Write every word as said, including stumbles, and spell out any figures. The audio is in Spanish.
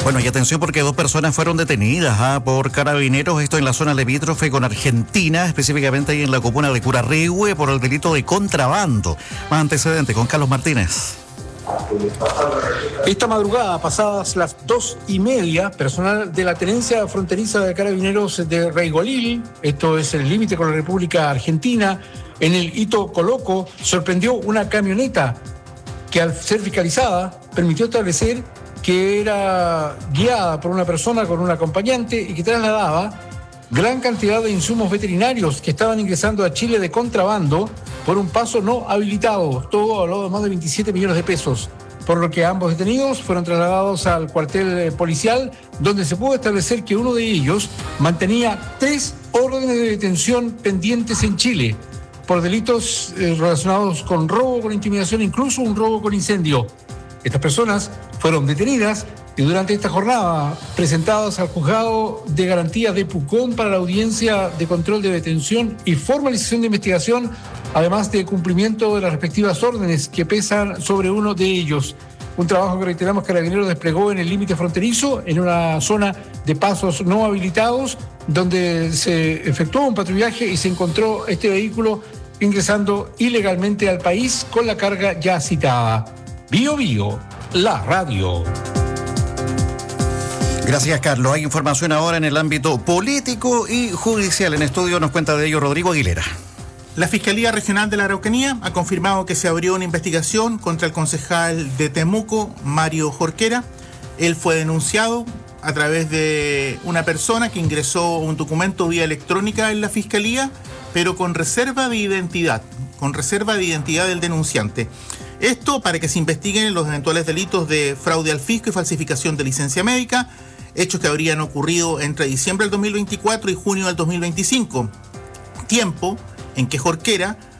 Bueno, y atención porque dos personas fueron detenidas ¿ah? por carabineros, esto en la zona limítrofe con Argentina, específicamente ahí en la comuna de Curarrehue, por el delito de contrabando. Más antecedentes con Carlos Martínez. Esta madrugada, pasadas las dos y media, personal de la tenencia fronteriza de carabineros de Reigolil, esto es el límite con la República Argentina, en el Hito Coloco, sorprendió una camioneta que al ser fiscalizada permitió establecer que era guiada por una persona con un acompañante y que trasladaba gran cantidad de insumos veterinarios que estaban ingresando a Chile de contrabando por un paso no habilitado. Todo habló de más de veintisiete millones de pesos, por lo que ambos detenidos fueron trasladados al cuartel policial, donde se pudo establecer que uno de ellos mantenía tres órdenes de detención pendientes en Chile por delitos eh, relacionados con robo, con intimidación, incluso un robo con incendio. Estas personas fueron detenidas y durante esta jornada presentadas al juzgado de garantías de Pucón para la audiencia de control de detención y formalización de investigación, además de cumplimiento de las respectivas órdenes que pesan sobre uno de ellos. Un trabajo que reiteramos Carabineros desplegó en el límite fronterizo, en una zona de pasos no habilitados, donde se efectuó un patrullaje y se encontró este vehículo ingresando ilegalmente al país con la carga ya citada. Bio Bio, la radio. Gracias, Carlos. Hay información ahora en el ámbito político y judicial. En estudio nos cuenta de ello Rodrigo Aguilera. La Fiscalía Regional de la Araucanía ha confirmado que se abrió una investigación contra el concejal de Temuco, Mario Jorquera. Él fue denunciado a través de una persona que ingresó un documento vía electrónica en la Fiscalía, pero con reserva de identidad, con reserva de identidad del denunciante. Esto para que se investiguen los eventuales delitos de fraude al fisco y falsificación de licencia médica, hechos que habrían ocurrido entre diciembre del dos mil veinticuatro y junio del dos mil veinticinco, tiempo en que Jorquera